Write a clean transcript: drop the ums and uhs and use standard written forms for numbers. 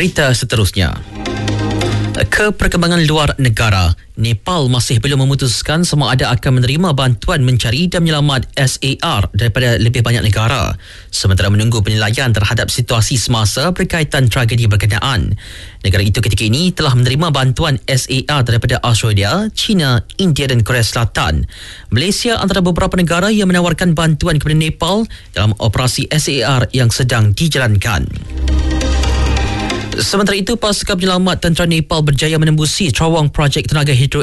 Berita seterusnya. Perkembangan luar negara, Nepal masih belum memutuskan sama ada akan menerima bantuan mencari dan menyelamat SAR daripada lebih banyak negara, sementara menunggu penilaian terhadap situasi semasa berkaitan tragedi berkenaan. Negara itu ketika ini telah menerima bantuan SAR daripada Australia, China, India dan Korea Selatan. Malaysia antara beberapa negara yang menawarkan bantuan kepada Nepal dalam operasi SAR yang sedang dijalankan. Sementara itu, pasukan penyelamat tentera Nepal berjaya menembusi terowong projek tenaga hidro